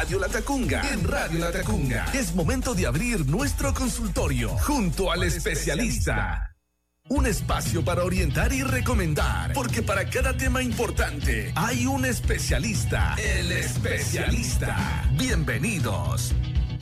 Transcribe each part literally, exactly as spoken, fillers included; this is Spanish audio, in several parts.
Radio Latacunga. En Radio Latacunga es momento de abrir nuestro consultorio junto al especialista. Un espacio para orientar y recomendar, porque para cada tema importante hay un especialista. El especialista. Bienvenidos.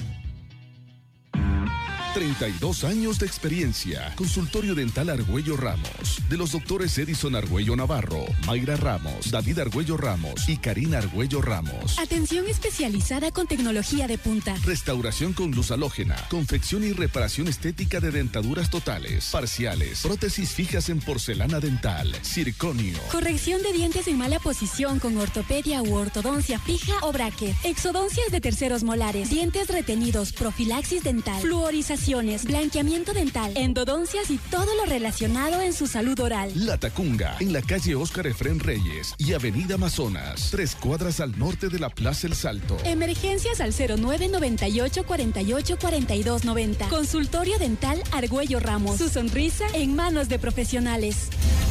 treinta y dos años de experiencia. Consultorio Dental Argüello Ramos. De los doctores Edison Argüello Navarro, Mayra Ramos, David Argüello Ramos y Karina Argüello Ramos. Atención especializada con tecnología de punta. Restauración con luz halógena. Confección y reparación estética de dentaduras totales, parciales, prótesis fijas en porcelana dental, circonio. Corrección de dientes en mala posición con ortopedia u ortodoncia fija o bracket. Exodoncias de terceros molares. Dientes retenidos, profilaxis dental, fluorización, blanqueamiento dental, endodoncias y todo lo relacionado en su salud oral. Latacunga, en la calle Óscar Efrén Reyes y Avenida Amazonas, tres cuadras al norte de la Plaza El Salto. Emergencias al cero nueve noventa y ocho cuarenta y ocho cuarenta y dos noventa. Consultorio Dental Argüello Ramos. Su sonrisa en manos de profesionales.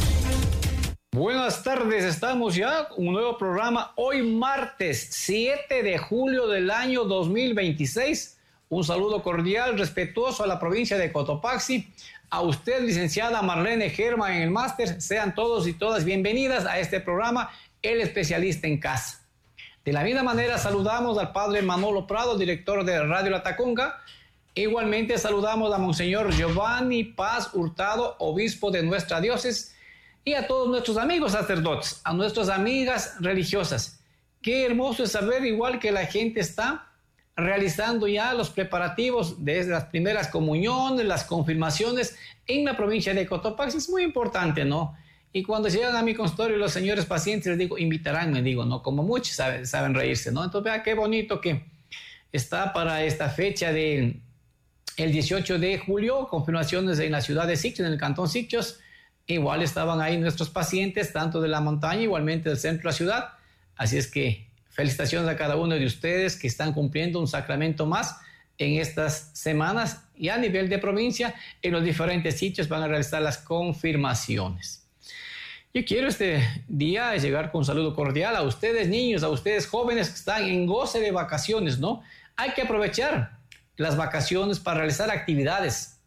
Buenas tardes, estamos ya un nuevo programa hoy martes siete de julio del año dos mil veintiséis. Un saludo cordial, respetuoso a la provincia de Cotopaxi, a usted, licenciada Marlene Germán en el máster. Sean todos y todas bienvenidas a este programa, El Especialista en Casa. De la misma manera saludamos al padre Manolo Prado, director de Radio Latacunga. Igualmente saludamos a Monseñor Giovanni Paz Hurtado, obispo de nuestra diócesis, y a todos nuestros amigos sacerdotes, a nuestras amigas religiosas. Qué hermoso es saber, igual que la gente está realizando ya los preparativos de las primeras comuniones, las confirmaciones en la provincia de Cotopaxi. Es muy importante, ¿no? Y cuando llegan a mi consultorio los señores pacientes, les digo, invitarán, me digo, ¿no? Como muchos saben, saben reírse, ¿no? Entonces, vea qué bonito que está para esta fecha del el dieciocho de julio, confirmaciones en la ciudad de Siquijos, en el cantón Siquijos. Igual estaban ahí nuestros pacientes, tanto de la montaña, igualmente del centro de la ciudad. Así es que felicitaciones a cada uno de ustedes que están cumpliendo un sacramento más en estas semanas, y a nivel de provincia, en los diferentes sitios van a realizar las confirmaciones. Yo quiero este día llegar con un saludo cordial a ustedes niños, a ustedes jóvenes que están en goce de vacaciones, ¿no? Hay que aprovechar las vacaciones para realizar actividades,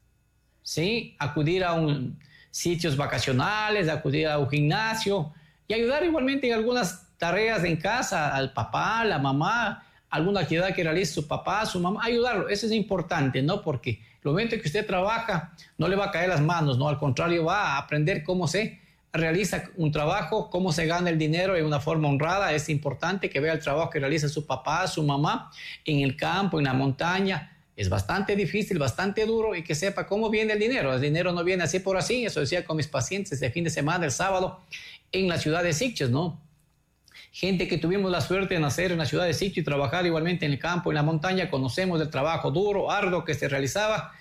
¿sí? Acudir a un sitios vacacionales, acudir a un gimnasio y ayudar igualmente en algunas tareas en casa, al papá, a la mamá, alguna actividad que realice su papá, su mamá, ayudarlo. Eso es importante, ¿no? Porque el momento que usted trabaja, no le va a caer las manos, ¿no? Al contrario, va a aprender cómo se realiza un trabajo, cómo se gana el dinero de una forma honrada. Es importante que vea el trabajo que realiza su papá, su mamá, en el campo, en la montaña. Es bastante difícil, bastante duro, y que sepa cómo viene el dinero. El dinero no viene así por así. Eso decía con mis pacientes este fin de semana, el sábado, en la ciudad de Siquijos, ¿no? Gente que tuvimos la suerte de nacer en la ciudad de Siquijos y trabajar igualmente en el campo, en la montaña, conocemos el trabajo duro, arduo que se realizaba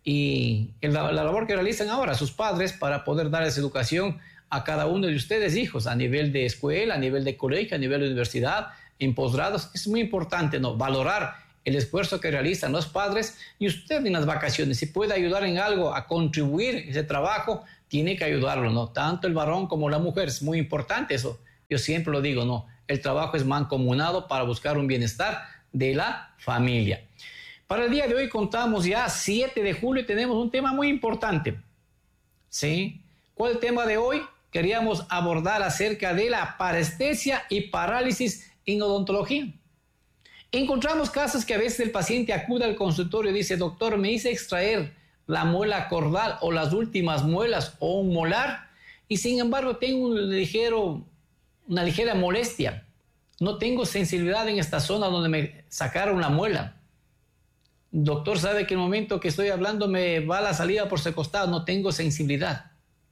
y la, la labor que realizan ahora sus padres para poder darles educación a cada uno de ustedes, hijos, a nivel de escuela, a nivel de colegio, a nivel de universidad, en posgrados. Es muy importante, ¿no? Valorar el esfuerzo que realizan los padres, y usted en las vacaciones, si puede ayudar en algo a contribuir ese trabajo, tiene que ayudarlo, ¿no? Tanto el varón como la mujer, es muy importante eso. Yo siempre lo digo, no, el trabajo es mancomunado para buscar un bienestar de la familia. Para el día de hoy contamos ya siete de julio y tenemos un tema muy importante. ¿Sí? ¿Cuál es el tema de hoy? Queríamos abordar acerca de la parestesia y parálisis en odontología. Encontramos casos que a veces el paciente acude al consultorio y dice, doctor, me hice extraer la muela cordal o las últimas muelas o un molar, y sin embargo tengo un ligero... una ligera molestia, no tengo sensibilidad en esta zona donde me sacaron la muela. Doctor, sabe que el momento que estoy hablando me va la salida por ese costado, no tengo sensibilidad.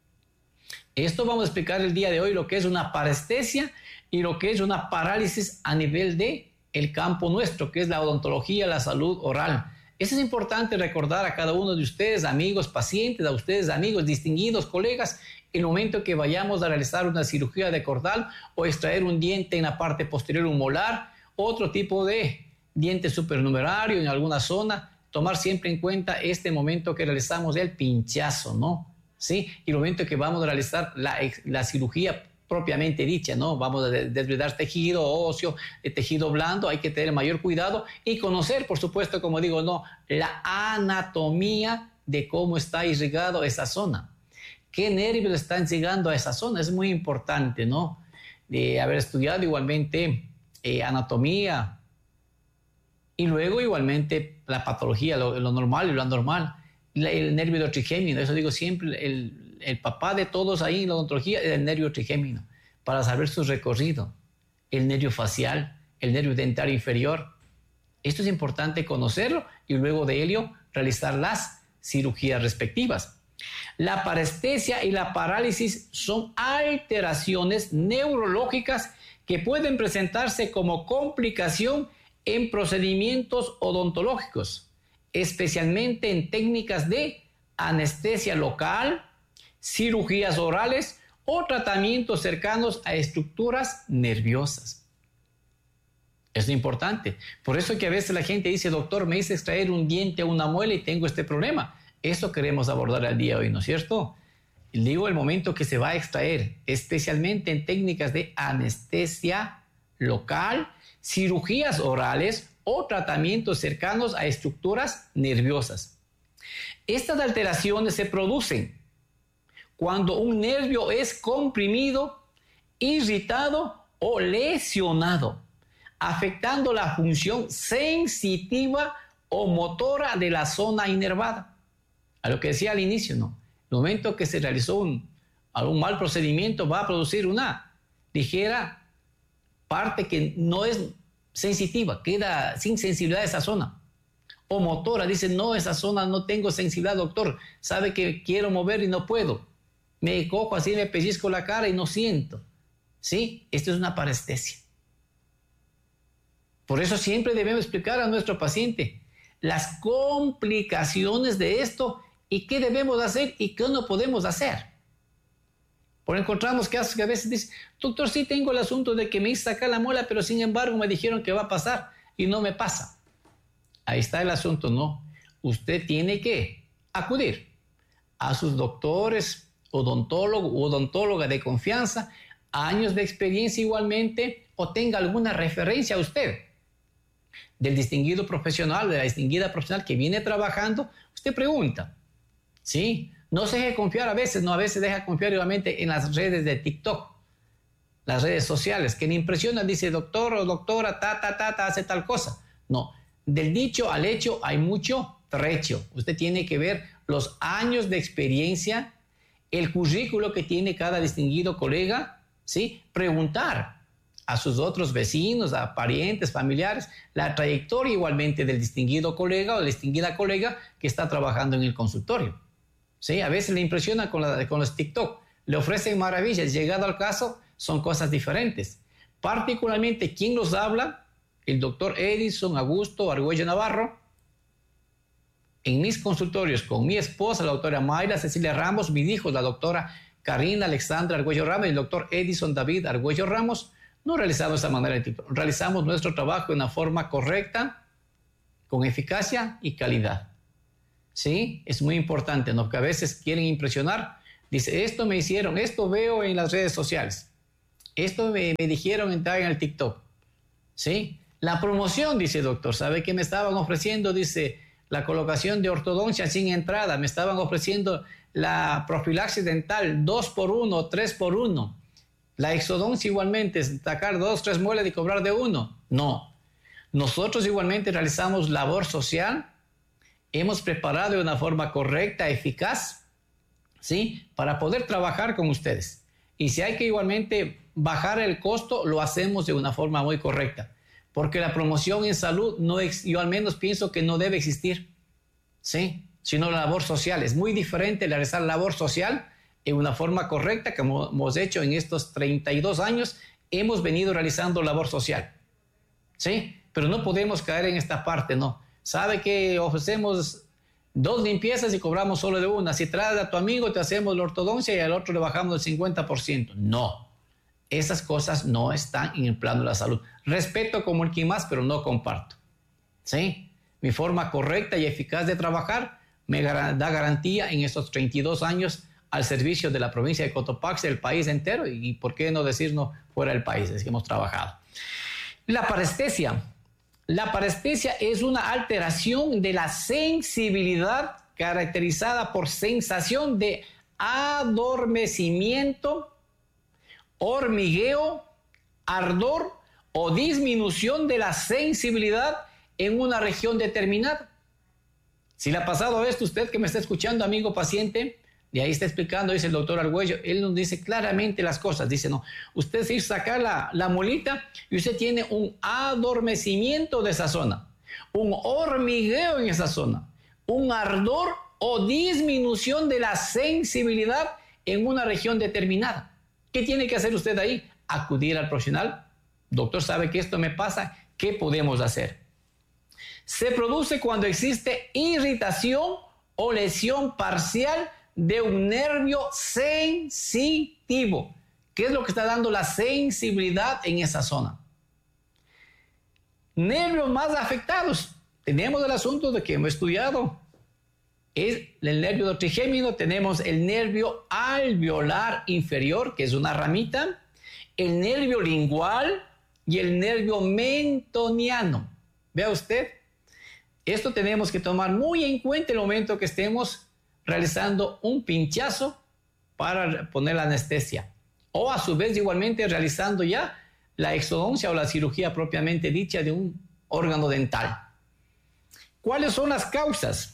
Esto vamos a explicar el día de hoy, lo que es una parestesia y lo que es una parálisis a nivel de el campo nuestro, que es la odontología, la salud oral. Eso es importante recordar a cada uno de ustedes, amigos, pacientes, a ustedes, amigos, distinguidos, colegas, el momento que vayamos a realizar una cirugía de cordal o extraer un diente en la parte posterior, un molar, otro tipo de diente supernumerario en alguna zona, tomar siempre en cuenta este momento que realizamos el pinchazo, ¿no? ¿Sí? Y el momento que vamos a realizar la, la cirugía propiamente dicha, ¿no? Vamos a desbridar tejido óseo, tejido blando, hay que tener mayor cuidado y conocer, por supuesto, como digo, ¿no? La anatomía de cómo está irrigado esa zona. ¿Qué nervios están llegando a esa zona? Es muy importante, ¿no? De haber estudiado igualmente eh, anatomía y luego igualmente la patología, lo, lo normal y lo anormal. El nervio trigémino, eso digo siempre, el, el papá de todos ahí en la odontología es el nervio trigémino, para saber su recorrido, el nervio facial, el nervio dentario inferior. Esto es importante conocerlo y luego de ello realizar las cirugías respectivas. La parestesia y la parálisis son alteraciones neurológicas que pueden presentarse como complicación en procedimientos odontológicos, especialmente en técnicas de anestesia local, cirugías orales o tratamientos cercanos a estructuras nerviosas. Es importante. Por eso que a veces la gente dice, doctor, me hice extraer un diente o una muela y tengo este problema. Eso queremos abordar al día de hoy, ¿no es cierto? Digo el momento que se va a extraer, especialmente en técnicas de anestesia local, cirugías orales o tratamientos cercanos a estructuras nerviosas. Estas alteraciones se producen cuando un nervio es comprimido, irritado o lesionado, afectando la función sensitiva o motora de la zona inervada. A lo que decía al inicio, ¿no? El momento que se realizó un, algún mal procedimiento va a producir una ligera parte que no es sensitiva, queda sin sensibilidad esa zona. O motora, dice, no, esa zona no tengo sensibilidad, doctor. Sabe que quiero mover y no puedo. Me cojo así, me pellizco la cara y no siento. ¿Sí? Esto es una parestesia. Por eso siempre debemos explicar a nuestro paciente las complicaciones de esto y qué debemos hacer y qué no podemos hacer. Por encontramos casos que a veces dicen, doctor, sí tengo el asunto de que me hice sacar la muela, pero sin embargo me dijeron que va a pasar y no me pasa. Ahí está el asunto, ¿no? Usted tiene que acudir a sus doctores, odontólogo u odontóloga de confianza, años de experiencia igualmente, o tenga alguna referencia a usted del distinguido profesional, de la distinguida profesional que viene trabajando. Usted pregunta, ¿sí? No se deje confiar a veces, no, a veces deja confiar igualmente en las redes de TikTok, las redes sociales, que le impresionan, dice doctor o doctora, ta, ta, ta, ta, hace tal cosa. No, del dicho al hecho hay mucho trecho. Usted tiene que ver los años de experiencia, el currículo que tiene cada distinguido colega, ¿sí? Preguntar a sus otros vecinos, a parientes, familiares, la trayectoria igualmente del distinguido colega o de la distinguida colega que está trabajando en el consultorio. ¿Sí? A veces le impresiona con, la, con los TikTok, le ofrecen maravillas, llegado al caso, son cosas diferentes. Particularmente, ¿quién los habla? El doctor Edison Augusto Argüello Navarro. En mis consultorios con mi esposa, la doctora Mayra Cecilia Ramos, mis hijos, la doctora Karina Alexandra Argüello Ramos y el doctor Edison David Argüello Ramos, no realizamos de esa manera de TikTok. Realizamos nuestro trabajo de una forma correcta, con eficacia y calidad. ¿Sí? Es muy importante, ¿no? Que a veces quieren impresionar. Dice, esto me hicieron, esto veo en las redes sociales. Esto me, me dijeron entrar en el TikTok. ¿Sí? La promoción, dice doctor, ¿sabe qué me estaban ofreciendo? Dice, la colocación de ortodoncia sin entrada. Me estaban ofreciendo la profilaxis dental dos por uno, tres por uno. La exodoncia igualmente, sacar dos, tres muelas y cobrar de uno. No. Nosotros igualmente realizamos labor social. Hemos preparado de una forma correcta, eficaz, ¿sí? Para poder trabajar con ustedes. Y si hay que igualmente bajar el costo, lo hacemos de una forma muy correcta. Porque la promoción en salud, no ex, yo al menos pienso que no debe existir, ¿sí? Sino la labor social. Es muy diferente realizar labor social en una forma correcta, como hemos hecho en estos treinta y dos años, hemos venido realizando labor social, ¿sí? Pero no podemos caer en esta parte, ¿no? Sabe que ofrecemos dos limpiezas y cobramos solo de una. Si traes a tu amigo, te hacemos la ortodoncia y al otro le bajamos el cincuenta por ciento. No, esas cosas no están en el plano de la salud. Respeto como el que más, pero no comparto, ¿sí? Mi forma correcta y eficaz de trabajar me da garantía en estos treinta y dos años al servicio de la provincia de Cotopaxi, del país entero, y por qué no decirnos fuera del país, es que hemos trabajado. La parestesia. La parestesia es una alteración de la sensibilidad caracterizada por sensación de adormecimiento, hormigueo, ardor o disminución de la sensibilidad en una región determinada. Si le ha pasado esto, usted que me está escuchando, amigo paciente, y ahí está explicando, dice el doctor Argüello, él nos dice claramente las cosas. Dice, no, usted se hizo sacar la, la muelita y usted tiene un adormecimiento de esa zona, un hormigueo en esa zona, un ardor o disminución de la sensibilidad en una región determinada. ¿Qué tiene que hacer usted ahí? Acudir al profesional. Doctor, ¿sabe que esto me pasa? ¿Qué podemos hacer? Se produce cuando existe irritación o lesión parcial de un nervio sensitivo. ¿Qué es lo que está dando la sensibilidad en esa zona? Nervios más afectados. Tenemos el asunto de que hemos estudiado. Es el nervio trigémino, tenemos el nervio alveolar inferior, que es una ramita, el nervio lingual y el nervio mentoniano. Vea usted, esto tenemos que tomar muy en cuenta el momento que estemos realizando un pinchazo para poner la anestesia, o a su vez igualmente realizando ya la exodoncia o la cirugía propiamente dicha de un órgano dental. ¿Cuáles son las causas?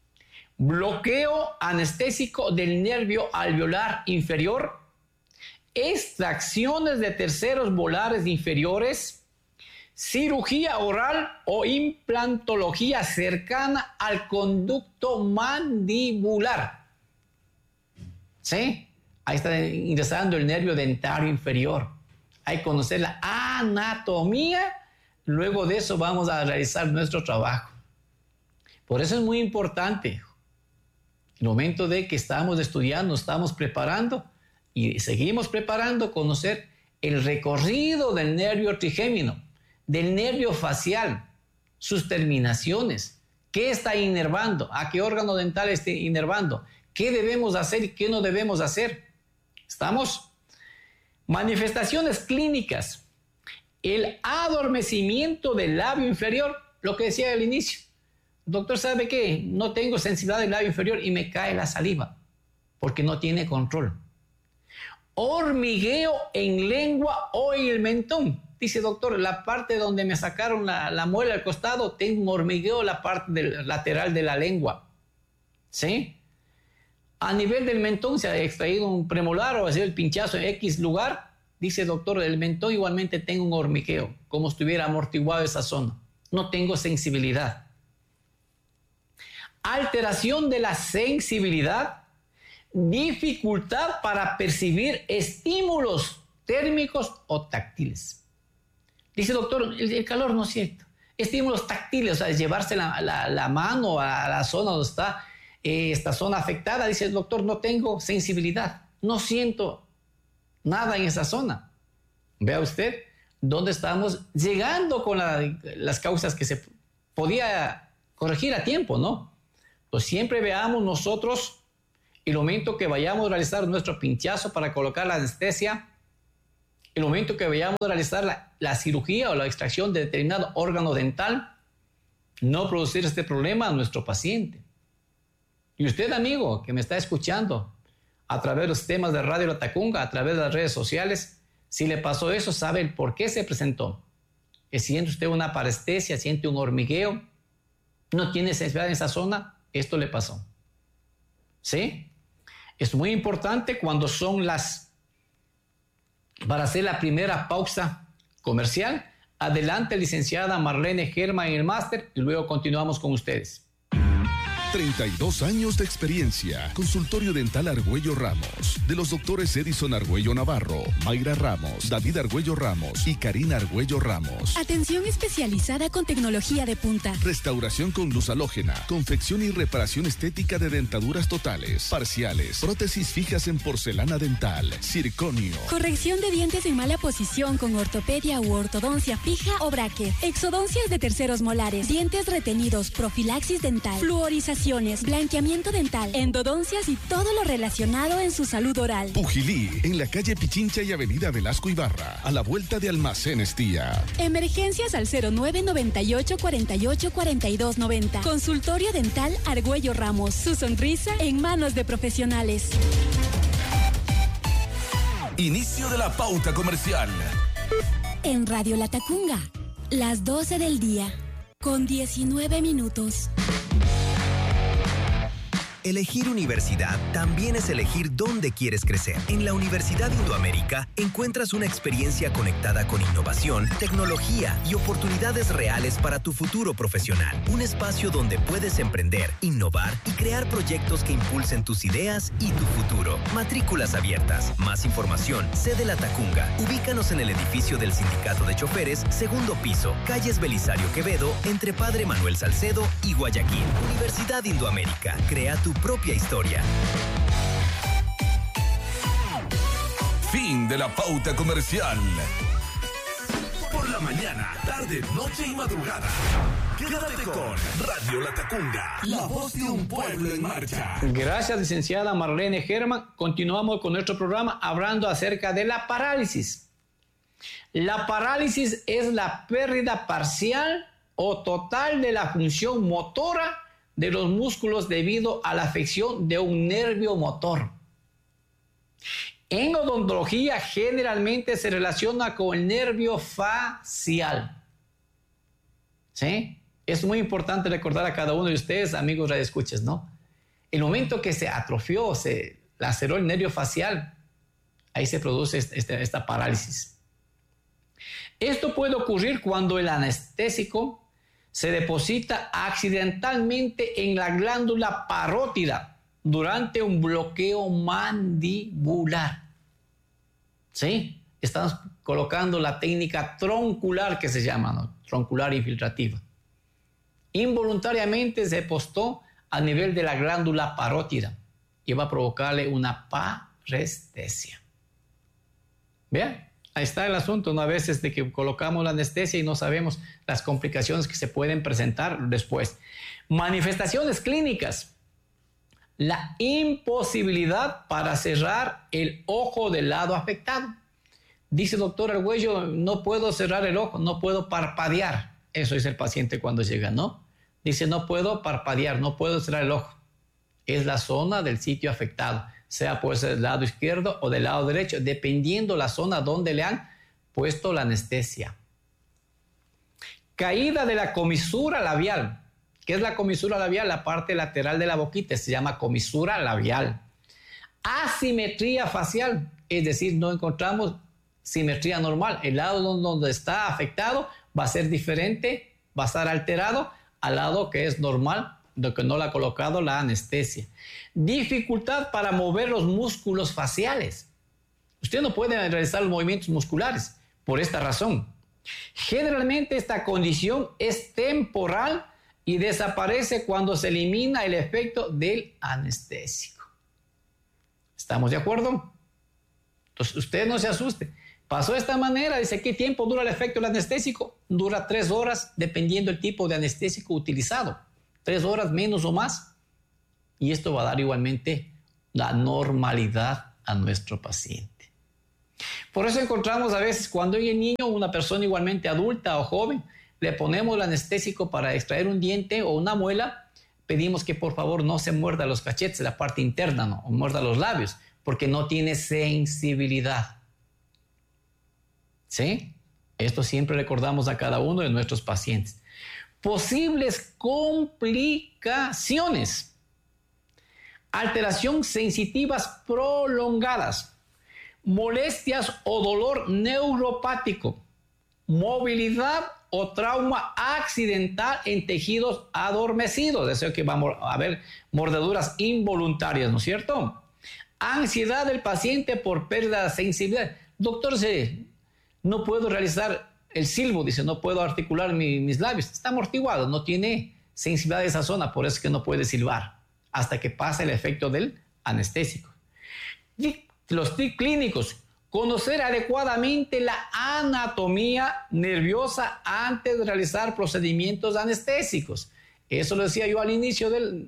Bloqueo anestésico del nervio alveolar inferior, extracciones de terceros molares inferiores, cirugía oral o implantología cercana al conducto mandibular. ¿Sí? Ahí está ingresando el nervio dentario inferior. Hay que conocer la anatomía, luego de eso vamos a realizar nuestro trabajo. Por eso es muy importante, el momento de que estamos estudiando, estamos preparando y seguimos preparando, conocer el recorrido del nervio trigémino, del nervio facial, sus terminaciones, qué está inervando, a qué órgano dental está inervando, qué debemos hacer y qué no debemos hacer. ¿Estamos? Manifestaciones clínicas, el adormecimiento del labio inferior, lo que decía al inicio. Doctor, ¿sabe qué? No tengo sensibilidad del labio inferior y me cae la saliva porque no tiene control. Hormigueo en lengua o en el mentón. Dice, doctor, la parte donde me sacaron la, la muela al costado, tengo un hormigueo en la parte del, lateral de la lengua. ¿Sí? A nivel del mentón se ha extraído un premolar o ha sido el pinchazo en X lugar. Dice, doctor, el mentón igualmente tengo un hormigueo, como si estuviera amortiguado esa zona. No tengo sensibilidad. Alteración de la sensibilidad, dificultad para percibir estímulos térmicos o táctiles. Dice, doctor, el, el calor no es cierto. Estímulos táctiles, o sea, llevarse la, la, la mano a la zona donde está eh, esta zona afectada. Dice el doctor, no tengo sensibilidad, no siento nada en esa zona. Vea usted dónde estamos llegando con la, las causas que se podía corregir a tiempo, ¿no? Pues siempre veamos nosotros el momento que vayamos a realizar nuestro pinchazo para colocar la anestesia, el momento que vayamos a realizar la, la cirugía o la extracción de determinado órgano dental, no producir este problema a nuestro paciente. Y usted, amigo, que me está escuchando a través de los temas de Radio La Tacunga, a través de las redes sociales, si le pasó eso, sabe el por qué se presentó. Que siente usted una parestesia, siente un hormigueo, no tiene sensibilidad en esa zona, esto le pasó. ¿Sí? Es muy importante cuando son las... Para hacer la primera pausa comercial, adelante, licenciada Marlene Germa en el máster y luego continuamos con ustedes. treinta y dos años de experiencia. Consultorio Dental Argüello Ramos. De los doctores Edison Argüello Navarro, Mayra Ramos, David Argüello Ramos y Karina Argüello Ramos. Atención especializada con tecnología de punta. Restauración con luz halógena. Confección y reparación estética de dentaduras totales, parciales, prótesis fijas en porcelana dental, circonio. Corrección de dientes en mala posición con ortopedia u ortodoncia fija o bracket. Exodoncias de terceros molares. Dientes retenidos, profilaxis dental. Fluorización fluorizaciones, blanqueamiento dental, endodoncias y todo lo relacionado en su salud oral. Pujilí, en la calle Pichincha y avenida Velasco Ibarra, a la vuelta de Almacenes Tía. Emergencias al cero nueve noventa y ocho cuarenta y ocho cuarenta y dos noventa. Consultorio Dental Argüello Ramos. Su sonrisa en manos de profesionales. Inicio de la pauta comercial. En Radio Latacunga, las doce del día, con diecinueve minutos. Elegir universidad también es elegir dónde quieres crecer. En la Universidad Indoamérica encuentras una experiencia conectada con innovación, tecnología y oportunidades reales para tu futuro profesional. Un espacio donde puedes emprender, innovar y crear proyectos que impulsen tus ideas y tu futuro. Matrículas abiertas. Más información. Sede Latacunga. Ubícanos en el edificio del Sindicato de Choferes, segundo piso, calles Belisario Quevedo, entre Padre Manuel Salcedo y Guayaquil. Universidad Indoamérica. Crea tu propia historia. Fin de la pauta comercial. Por la mañana, tarde, noche y madrugada. Quédate con Radio Latacunga, la voz de un pueblo en marcha. Gracias, licenciada Marlene Germán. Continuamos con nuestro programa hablando acerca de la parálisis. La parálisis es la pérdida parcial o total de la función motora de los músculos debido a la afección de un nervio motor. En odontología generalmente se relaciona con el nervio facial. ¿Sí? Es muy importante recordar a cada uno de ustedes, amigos radioescuchas, ¿no? El momento que se atrofió, se laceró el nervio facial, ahí se produce este, esta parálisis. Esto puede ocurrir cuando el anestésico se deposita accidentalmente en la glándula parótida durante un bloqueo mandibular. ¿Sí? Estamos colocando la técnica troncular que se llama, ¿no? Troncular infiltrativa. Involuntariamente se depositó a nivel de la glándula parótida y va a provocarle una parestesia. ¿Vean? Ahí está el asunto, ¿no? A veces de que colocamos la anestesia y no sabemos las complicaciones que se pueden presentar después. Manifestaciones clínicas. La imposibilidad para cerrar el ojo del lado afectado. Dice el doctor Argüello, no puedo cerrar el ojo, no puedo parpadear. Eso es el paciente cuando llega, ¿no? Dice, no puedo parpadear, no puedo cerrar el ojo. Es la zona del sitio afectado, sea pues del lado izquierdo o del lado derecho, dependiendo la zona donde le han puesto la anestesia. Caída de la comisura labial. ¿Qué es la comisura labial? La parte lateral de la boquita se llama comisura labial. Asimetría facial, es decir, no encontramos simetría normal. El lado donde está afectado va a ser diferente, va a estar alterado al lado que es normal, de que no le ha colocado la anestesia. Dificultad para mover los músculos faciales. Usted no puede realizar los movimientos musculares por esta razón. Generalmente esta condición es temporal y desaparece cuando se elimina el efecto del anestésico. ¿Estamos de acuerdo? Entonces usted no se asuste. Pasó de esta manera, dice, ¿qué tiempo dura el efecto del anestésico? Dura tres horas dependiendo del tipo de anestésico utilizado. Tres horas menos o más. Y esto va a dar igualmente la normalidad a nuestro paciente. Por eso encontramos a veces cuando hay un niño, una persona igualmente adulta o joven, le ponemos el anestésico para extraer un diente o una muela, pedimos que por favor no se muerda los cachetes, la parte interna, no, o muerda los labios, porque no tiene sensibilidad. ¿Sí? Esto siempre recordamos a cada uno de nuestros pacientes. Posibles complicaciones. Alteración sensitivas prolongadas. Molestias o dolor neuropático. Movilidad o trauma accidental en tejidos adormecidos. Deseo que vamos a haber mordeduras involuntarias, ¿no es cierto? Ansiedad del paciente por pérdida de sensibilidad. Doctor, no puedo realizar el silbo, dice, no puedo articular mi, mis labios. Está amortiguado, no tiene sensibilidad de esa zona, por eso es que no puede silbar hasta que pase el efecto del anestésico. Y los tics clínicos. Conocer adecuadamente la anatomía nerviosa antes de realizar procedimientos anestésicos. Eso lo decía yo al inicio del,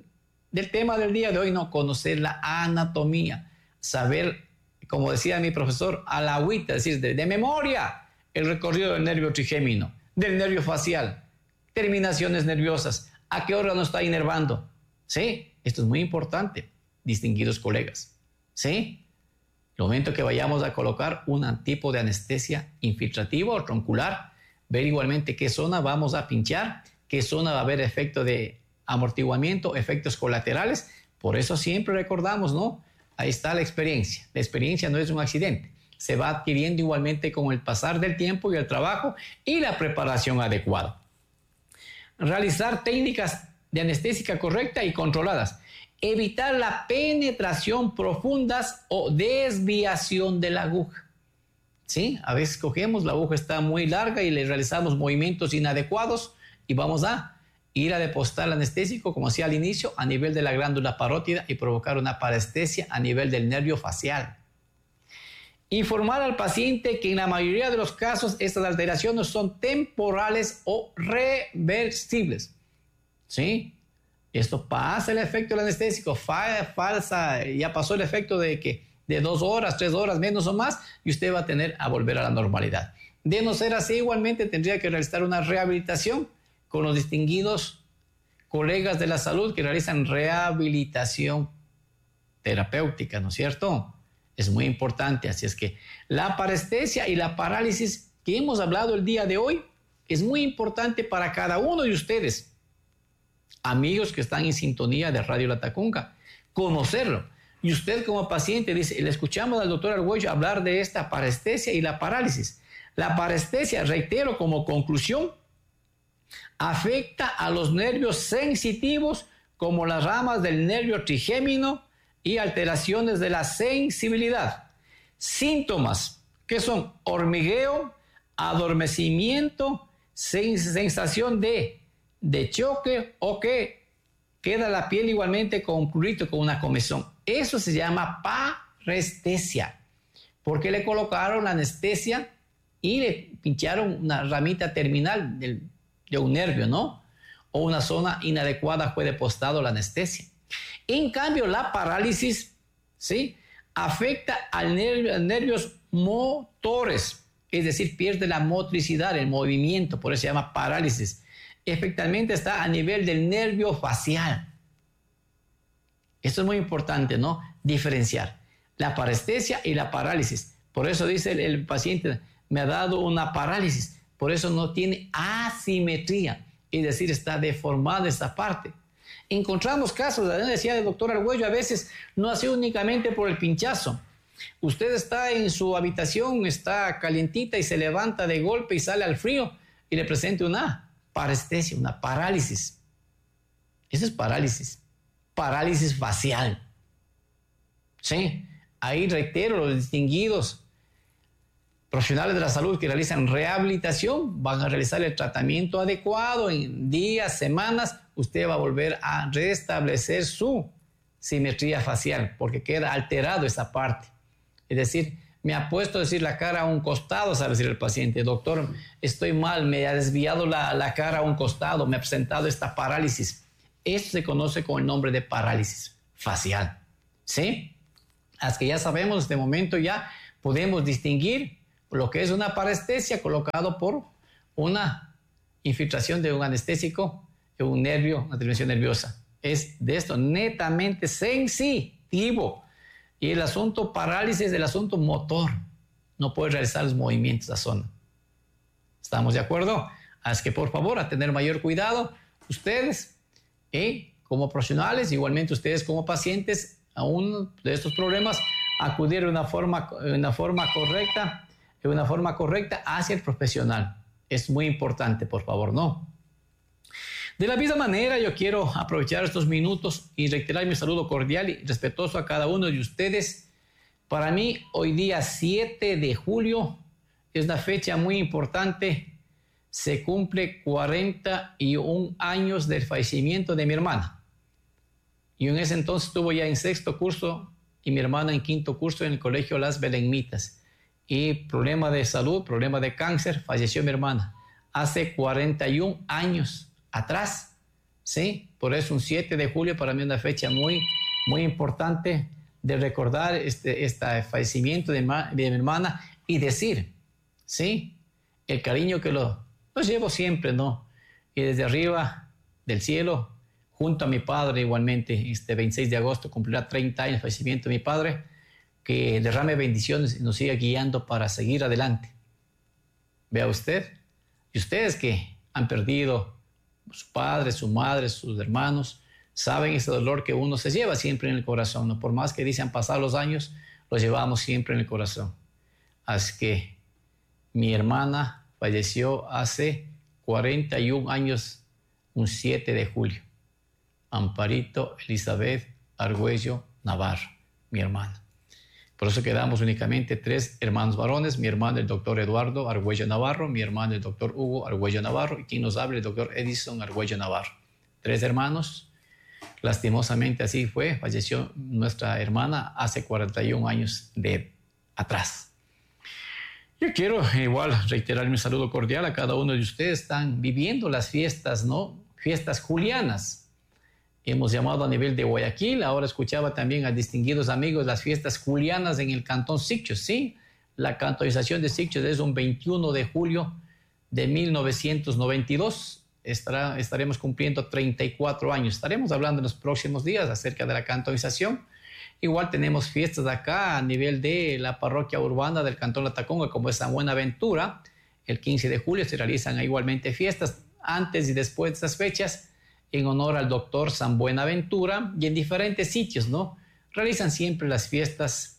del tema del día de hoy, no, conocer la anatomía, saber, como decía mi profesor, a la agüita, es decir, de, de memoria, el recorrido del nervio trigémino, del nervio facial, terminaciones nerviosas, a qué órgano está inervando. ¿Sí? Esto es muy importante, distinguidos colegas. ¿Sí? El momento que vayamos a colocar un tipo de anestesia infiltrativa o troncular, ver igualmente qué zona vamos a pinchar, qué zona va a haber efecto de amortiguamiento, efectos colaterales. Por eso siempre recordamos, ¿no? Ahí está la experiencia. La experiencia no es un accidente. Se va adquiriendo igualmente con el pasar del tiempo y el trabajo y la preparación adecuada. Realizar técnicas de anestésica correcta y controladas. Evitar la penetración profundas o desviación de la aguja. ¿Sí? A veces cogemos, la aguja está muy larga y le realizamos movimientos inadecuados y vamos a ir a depositar el anestésico, como hacía al inicio, a nivel de la glándula parótida y provocar una parestesia a nivel del nervio facial. Informar al paciente que en la mayoría de los casos estas alteraciones son temporales o reversibles. ¿Sí? Esto pasa el efecto del anestésico, fa, falsa, ya pasó el efecto de que de dos horas, tres horas, menos o más, y usted va a tener a volver a la normalidad. De no ser así, igualmente tendría que realizar una rehabilitación con los distinguidos colegas de la salud que realizan rehabilitación terapéutica, ¿no es cierto? Es muy importante, así es que la parestesia y la parálisis que hemos hablado el día de hoy es muy importante para cada uno de ustedes, amigos que están en sintonía de Radio La Tacunga, conocerlo. Y usted como paciente dice, le escuchamos al doctor Argüello hablar de esta parestesia y la parálisis. La parestesia, reitero como conclusión, afecta a los nervios sensitivos como las ramas del nervio trigémino y alteraciones de la sensibilidad. Síntomas que son hormigueo, adormecimiento, sensación de, de choque o que queda la piel igualmente con prurito, con una comezón. Eso se llama parestesia, porque le colocaron la anestesia y le pincharon una ramita terminal del, de un nervio, ¿no? O una zona inadecuada fue depositado la anestesia. En cambio, la parálisis, ¿sí?, afecta al nervio, a nervios motores, es decir, pierde la motricidad, el movimiento, por eso se llama parálisis. Efectivamente está a nivel del nervio facial. Esto es muy importante, ¿no? Diferenciar la parestesia y la parálisis. Por eso dice el, el paciente, me ha dado una parálisis, por eso no tiene asimetría, es decir, está deformada esta parte. Encontramos casos, decía el doctor Argüello, a veces no ha sido únicamente por el pinchazo. Usted está en su habitación, está calientita y se levanta de golpe y sale al frío y le presenta una parestesia, una parálisis. Eso es parálisis. Parálisis facial. Sí, ahí reitero, los distinguidos profesionales de la salud que realizan rehabilitación van a realizar el tratamiento adecuado en días, semanas. Usted va a volver a restablecer su simetría facial porque queda alterado esa parte. Es decir, me ha puesto a decir la cara a un costado, sabe decir el paciente, doctor, estoy mal, me ha desviado la, la cara a un costado, me ha presentado esta parálisis. Esto se conoce con el nombre de parálisis facial. ¿Sí? Hasta que ya sabemos, en este momento ya podemos distinguir lo que es una parestesia colocado por una infiltración de un anestésico en un nervio, una terminación nerviosa. Es de esto netamente sensitivo. Y el asunto parálisis es el asunto motor. No puede realizar los movimientos de la zona. ¿Estamos de acuerdo? Así que por favor, a tener mayor cuidado, ustedes y como profesionales, igualmente ustedes como pacientes, a uno de estos problemas, acudir de una forma, de una forma correcta, de una forma correcta hacia el profesional. Es muy importante, por favor, ¿no? De la misma manera, yo quiero aprovechar estos minutos y reiterar mi saludo cordial y respetuoso a cada uno de ustedes. Para mí, hoy día siete de julio es una fecha muy importante. Se cumple cuarenta y un años del fallecimiento de mi hermana. Yo en ese entonces estuve ya en sexto curso y mi hermana en quinto curso en el colegio Las Belenmitas. Y problema de salud, problema de cáncer, falleció mi hermana. Hace cuarenta y un años atrás ¿sí? Por eso un siete de julio para mí es una fecha muy, muy importante de recordar este, este fallecimiento de, ma, de mi hermana y decir, ¿sí? El cariño que lo, lo llevo siempre, ¿no? Y desde arriba del cielo, junto a mi padre igualmente, este veintiséis de agosto cumplirá treinta años el fallecimiento de mi padre, que derrame bendiciones y nos siga guiando para seguir adelante. Vea usted, y ustedes que han perdido su padre, su madre, sus hermanos, saben ese dolor que uno se lleva siempre en el corazón, ¿no? Por más que dicen pasar los años, lo llevamos siempre en el corazón. Así que mi hermana falleció hace cuarenta y un años, un siete de julio. Amparito Elizabeth Argüello Navarro, mi hermana. Por eso quedamos únicamente tres hermanos varones, mi hermano el doctor Eduardo Argüello Navarro, mi hermano el doctor Hugo Argüello Navarro y quien nos habla el doctor Edison Argüello Navarro. Tres hermanos, lastimosamente así fue, falleció nuestra hermana hace cuarenta y un años de atrás. Yo quiero igual reiterar mi saludo cordial a cada uno de ustedes. Están viviendo las fiestas, ¿no? Fiestas julianas. Hemos llamado a nivel de Guayaquil, ahora escuchaba también a distinguidos amigos las fiestas julianas en el cantón Sicchos, ¿sí? La cantonización de Sicchos es un veintiuno de julio de mil novecientos noventa y dos. Estará, estaremos cumpliendo treinta y cuatro años. Estaremos hablando en los próximos días acerca de la cantonización. Igual tenemos fiestas acá a nivel de la parroquia urbana del cantón La Tacunga, como es San Buenaventura. El quince de julio se realizan igualmente fiestas antes y después de estas fechas, en honor al doctor San Buenaventura, y en diferentes sitios, ¿no? Realizan siempre las fiestas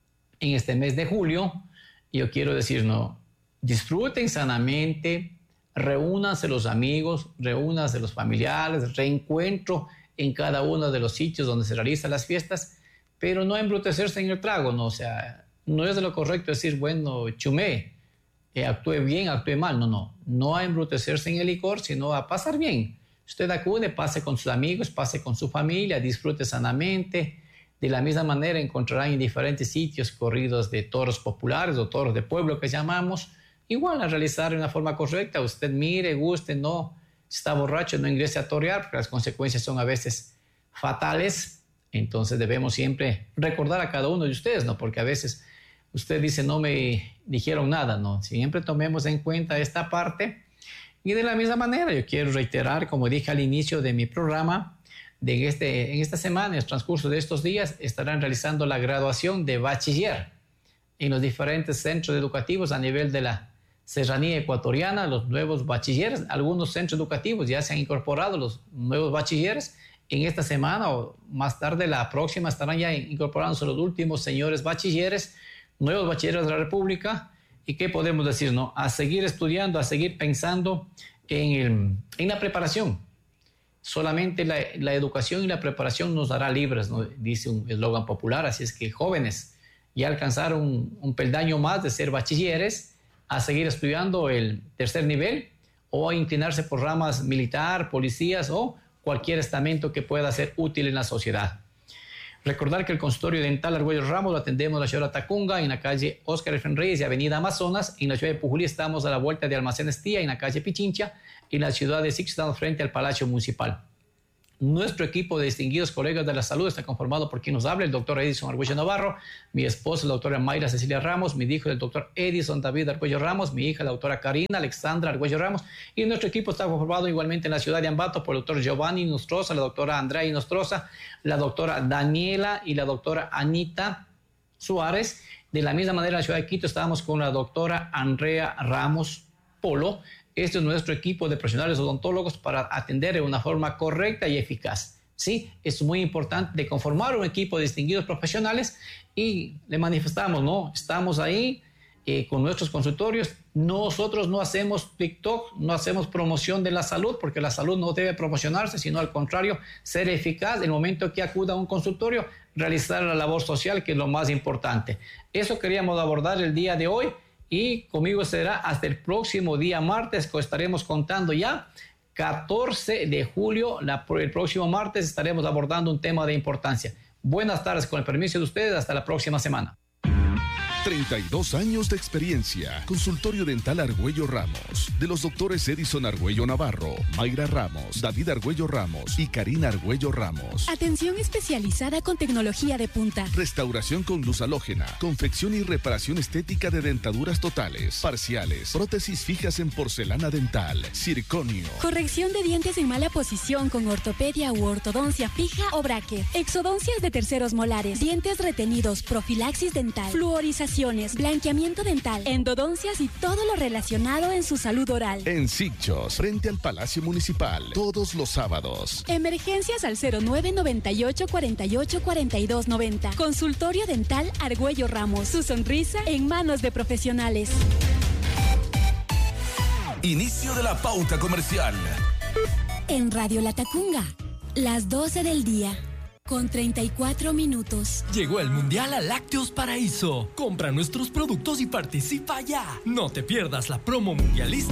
en este mes de julio. Yo quiero decir, no, disfruten sanamente, reúnanse los amigos, reúnanse los familiares, reencuentro en cada uno de los sitios donde se realizan las fiestas, pero no embrutecerse en el trago, ¿no? O sea, no es de lo correcto decir, bueno, chumé, eh, actúe bien, actúe mal, no, no, no a embrutecerse en el licor, sino a pasar bien. Usted acude, pase con sus amigos, pase con su familia, disfrute sanamente. De la misma manera encontrarán en diferentes sitios corridos de toros populares o toros de pueblo que llamamos. Igual a realizar de una forma correcta. Usted mire, guste, no está borracho, no ingrese a torear, porque las consecuencias son a veces fatales. Entonces debemos siempre recordar a cada uno de ustedes, ¿no? Porque a veces usted dice, no me dijeron nada, ¿no? Siempre tomemos en cuenta esta parte. Y de la misma manera, yo quiero reiterar, como dije al inicio de mi programa, de en, este, en esta semana, en el transcurso de estos días, estarán realizando la graduación de bachiller en los diferentes centros educativos a nivel de la serranía ecuatoriana, los nuevos bachilleres. Algunos centros educativos ya se han incorporado los nuevos bachilleres. En esta semana o más tarde, la próxima, estarán ya incorporándose los últimos señores bachilleres, nuevos bachilleres de la República. ¿Y qué podemos decir, no? A seguir estudiando, a seguir pensando en, el, en la preparación. Solamente la, la educación y la preparación nos hará libres, ¿no? Dice un eslogan popular. Así es que jóvenes ya alcanzaron un, un peldaño más de ser bachilleres, a seguir estudiando el tercer nivel o a inclinarse por ramas militar, policías o cualquier estamento que pueda ser útil en la sociedad. Recordar que el consultorio dental Argüello Ramos lo atendemos en la ciudad de Tacunga, en la calle Óscar Efren Reyes y avenida Amazonas. En la ciudad de Pujulí estamos a la vuelta de Almacenes Tía, en la calle Pichincha. En la ciudad de Sicchos estamos frente al Palacio Municipal. Nuestro equipo de distinguidos colegas de la salud está conformado por quien nos habla, el doctor Edison Argüello Navarro, mi esposa, la doctora Mayra Cecilia Ramos, mi hijo, el doctor Edison David Argüello Ramos, mi hija, la doctora Karina Alexandra Argüello Ramos, y nuestro equipo está conformado igualmente en la ciudad de Ambato por el doctor Giovanni Nostroza, la doctora Andrea Nostroza, la doctora Daniela y la doctora Anita Suárez. De la misma manera, en la ciudad de Quito estábamos con la doctora Andrea Ramos Polo. Este es nuestro equipo de profesionales odontólogos para atender de una forma correcta y eficaz. Sí, es muy importante de conformar un equipo de distinguidos profesionales y le manifestamos, ¿no? Estamos ahí eh, con nuestros consultorios. Nosotros no hacemos TikTok, no hacemos promoción de la salud, porque la salud no debe promocionarse, sino al contrario, ser eficaz en el momento que acuda a un consultorio, realizar la labor social, que es lo más importante. Eso queríamos abordar el día de hoy. Y conmigo será hasta el próximo día martes, que estaremos contando ya catorce de julio. La, el próximo martes estaremos abordando un tema de importancia. Buenas tardes, con el permiso de ustedes, hasta la próxima semana. treinta y dos años de experiencia. Consultorio Dental Argüello Ramos. De los doctores Edison Argüello Navarro, Mayra Ramos, David Argüello Ramos y Karina Argüello Ramos. Atención especializada con tecnología de punta. Restauración con luz halógena. Confección y reparación estética de dentaduras totales, parciales, prótesis fijas en porcelana dental, circonio. Corrección de dientes en mala posición con ortopedia u ortodoncia fija o bracket. Exodoncias de terceros molares, dientes retenidos, profilaxis dental, fluorizaciones, blanqueamiento dental, endodoncias y todo lo relacionado en su salud oral. En Sitchos, frente al Palacio Municipal, todos los sábados. Emergencias al cero nueve noventa y ocho cuarenta y ocho cuarenta y dos noventa. Consultorio Dental Argüello Ramos. Su sonrisa en manos de profesionales. Inicio de la pauta comercial. En Radio Latacunga, las doce del día, con treinta y cuatro minutos. Llegó el Mundial a Lácteos Paraíso. Compra nuestros productos y participa ya. No te pierdas la promo mundialista